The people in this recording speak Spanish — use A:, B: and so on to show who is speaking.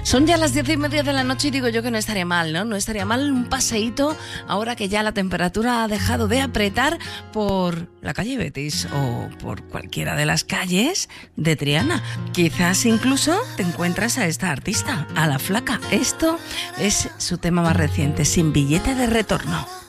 A: Son ya las 10:30 de la noche y digo yo que no estaría mal, ¿no? No estaría mal un paseíto ahora que ya la temperatura ha dejado de apretar por la calle Betis o por cualquiera de las calles de Triana. Quizás incluso te encuentras a esta artista, a La Flaca. Esto es su tema más reciente, Sin billete de retorno.